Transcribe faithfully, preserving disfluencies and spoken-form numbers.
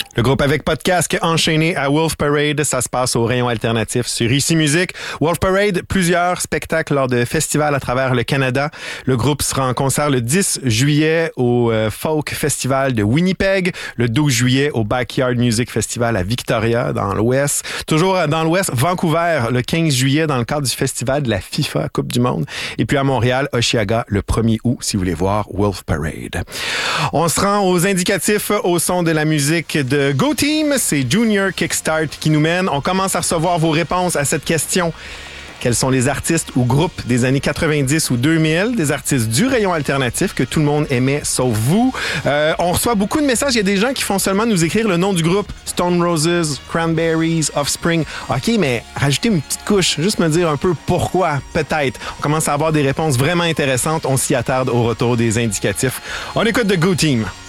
Le groupe avec pas de casque enchaîné à Wolf Parade, ça se passe au rayon alternatif sur Ici Musique. Wolf Parade, plusieurs spectacles lors de festivals à travers le Canada. Le groupe sera en concert le dix juillet au euh, Folk Festival de Winnipeg, le douze juillet au Backyard Music Festival à Victoria, dans l'Ouest. Toujours dans l'Ouest, Vancouver, le quinze juillet, dans le cadre du festival de la FIFA Coupe du Monde. Et puis à Montréal, Oshiaga, le premier août, si vous voulez voir Wolf Parade. On se rend aux indicatifs au son de la musique de Go Team, c'est Junior Kickstart qui nous mène. On commence à recevoir vos réponses à cette question. Quels sont les artistes ou groupes des années quatre-vingt-dix ou deux mille, des artistes du rayon alternatif que tout le monde aimait sauf vous? Euh, on reçoit beaucoup de messages. Il y a des gens qui font seulement nous écrire le nom du groupe. Stone Roses, Cranberries, Offspring. OK, mais rajoutez une petite couche. Juste me dire un peu pourquoi, peut-être. On commence à avoir des réponses vraiment intéressantes. On s'y attarde au retour des indicatifs. On écoute The Go Team.